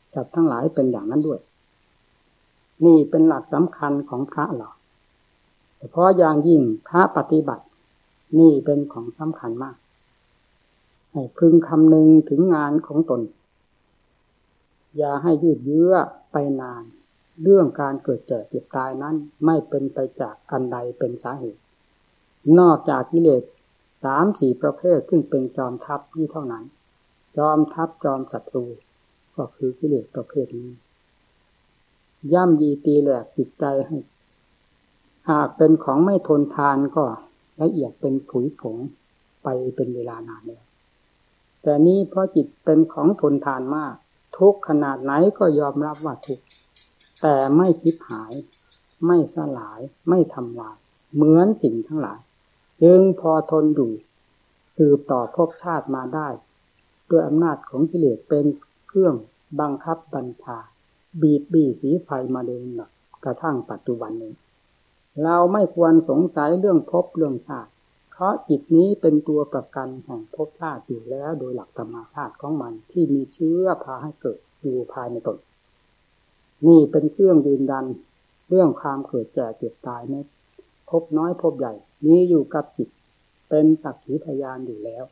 สัตว์ทั้งหลายเป็นอย่างนั้นด้วยนี่เป็นหลักสำคัญของพระเราเฉพาะอย่างยิ่งพระปฏิบัตินี่เป็นของสำคัญมากให้พึงคำนึงถึงงานของตนอย่าให้ยืดเยื้อไปนานเรื่องการเกิดแก่เจ็บตายนั้นไม่เป็นไปจากอันใดเป็นสาเหตุนอกจากกิเลส 3-4 ประเภทซึ่งเป็นจอมทัพนี้เท่านั้นจอมทัพจอมศัตรูก็คือกิเลสประเภทนี้ย่ำยีตีแหลกจิตใจให้หากเป็นของไม่ทนทานก็ละเอียดเป็นผุยผงไปเป็นเวลานานแล้วแต่นี้เพราะจิตเป็นของทนทานมากทุกข์ขนาดไหนก็ยอมรับว่าทุกข์แต่ไม่ชิบหายไม่สลายไม่ทำลายเหมือนสิ่งทั้งหลายจึงพอทนอยู่สืบต่อภพชาติมาได้ด้วยอำนาจของกิเลสเป็นเครื่องบังคับบัญชาบีบบี้สีไฟมาโดยลำดับกระทั่งปัจจุบันนี้เราไม่ควรสงสัยเรื่องภพเรื่องชาติเพราะจิตนี้เป็นตัวประกันแห่งภพชาติอยู่แล้วโดยหลักธรรมชาติของมันที่มีเชื้อพาให้เกิดอยู่ภายในตนนี่เป็นเครื่องยืนยันเรื่องความเกิดแก่เจ็บตายในภพน้อยภพใหญ่นี้อยู่กับจิตเป็นสักขีพยานอยู่แล้ว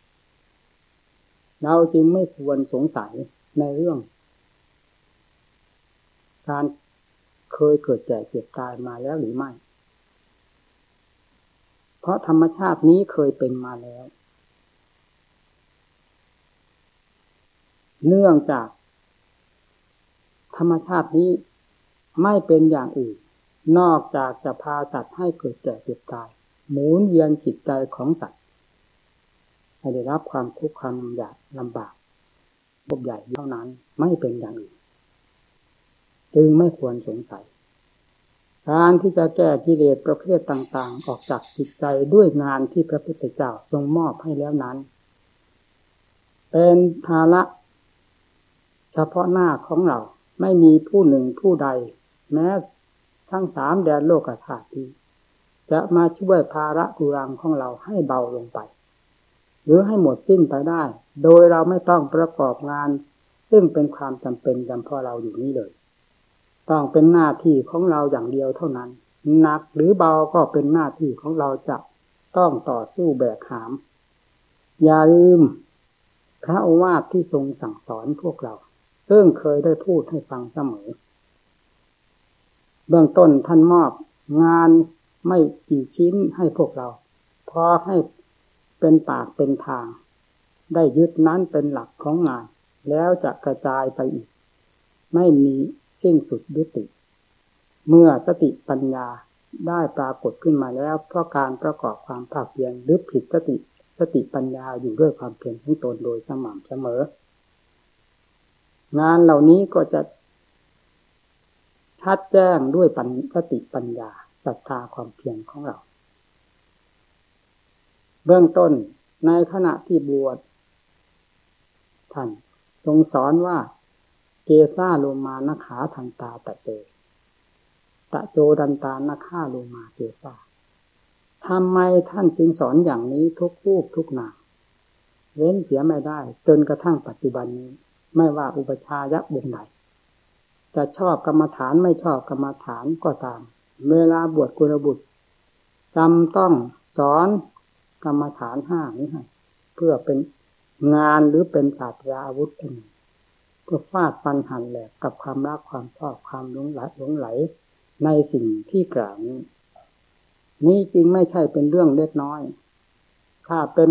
เราจึงไม่ควรสงสัยในเรื่องการเคยเกิดแก่เจ็บตายมาแล้วหรือไม่เพราะธรรมชาตินี้เคยเป็นมาแล้วเนื่องจากธรรมชาตินี้ไม่เป็นอย่างอื่นนอกจากจะพาสัตว์ให้เกิดแก่เจ็บตายหมุนเวียนจิตใจของสัตว์ให้ได้รับความทุกข์ความยากลำบากภพใหญ่เท่านั้นไม่เป็นอย่างอื่นจึงไม่ควรสงสัยการที่จะแก้กิเลสประเภทต่างๆออกจากจิตใจด้วยงานที่พระพุทธเจ้าทรงมอบให้แล้วนั้นเป็นภาระเฉพาะหน้าของเราไม่มีผู้หนึ่งผู้ใดแม้ทั้ง3 แดนโลกธาตุนี้จะมาช่วยภาระทุรังของเราให้เบาลงไปหรือให้หมดสิ้นไปได้โดยเราไม่ต้องประกอบงานซึ่งเป็นความจำเป็นจำเพาะเราอยู่นี้เลยต้องเป็นหน้าที่ของเราอย่างเดียวเท่านั้นหนักหรือเบาก็เป็นหน้าที่ของเราจะต้องต่อสู้แบกหามอย่าลืมพระโอวาทที่ทรงสั่งสอนพวกเราซึ่งเคยได้พูดให้ฟังเสมอเบื้องต้นท่านมอบงานไม่กี่ชิ้นให้พวกเราพอให้เป็นปากเป็นทางได้ยึดนั้นเป็นหลักของงานแล้วจะกระจายไปอีกไม่มีสิ้นสุดยุติเมื่อสติปัญญาได้ปรากฏขึ้นมาแล้วเพราะการประกอบความภาคเพียรหรือผิดสติปัญญาอยู่ด้วยความเพียรของตนโดยสม่ำเสมองานเหล่านี้ก็จะชัดแจ้งด้วยสติปัญญาศรัทธาความเพียรของเราเบื้องต้นในขณะที่บวชท่านทรงสอนว่าเกสาโลมานะขาทันตาตะเตตะโจดันตานะขาโลมาเกสาทำไมท่านจึงสอนอย่างนี้ทุกรูปทุกนามเว้นเสียไม่ได้จนกระทั่งปัจจุบันนี้ไม่ว่าอุปชายะวงไหนจะชอบกรรมฐานไม่ชอบกรรมฐานก็ตามเวลาบวชกุลบุตรจำต้องสอนกรรมฐาน5นี้ให้เพื่อเป็นงานหรือเป็นศาสตราอาวุธเพื่อฟาดฟันหันแหลกกับความรักความชอบความหลงไหลในสิ่งที่กล่าวนี้จริงไม่ใช่เป็นเรื่องเล็กน้อยถ้าเป็น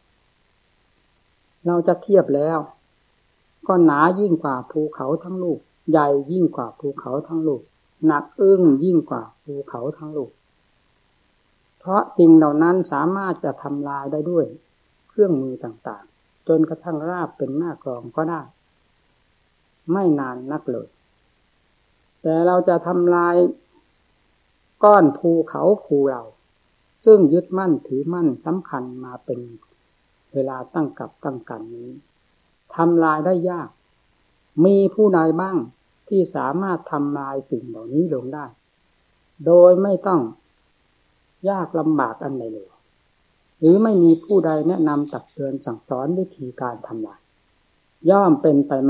เราจะเทียบแล้วก็หนายิ่งกว่าภูเขาทั้งลูกใหญ่ยิ่งกว่าภูเขาทั้งลูกหนักอึ้งยิ่งกว่าภูเขาทั้งลูกเพราะสิ่งเหล่านั้นสามารถจะทำลายได้ด้วยเครื่องมือต่างๆจนกระทั่งราบเป็นหน้ากลองก็ได้ไม่นานนักเลยแต่เราจะทำลายก้อนภูเขาภูเราซึ่งยึดมั่นถือมั่นสำคัญมาเป็นเวลาตั้งกับตั้งกันนี้ทำลายได้ยากมีผู้ใดบ้างที่สามารถทำลายสิ่งเหล่านี้ลงได้โดยไม่ต้องยากลำบากอันใดเลยหรือไม่มีผู้ใดแนะนำตักเตือนสั่งสอนวิธีการทำลายย่อมเป็นไป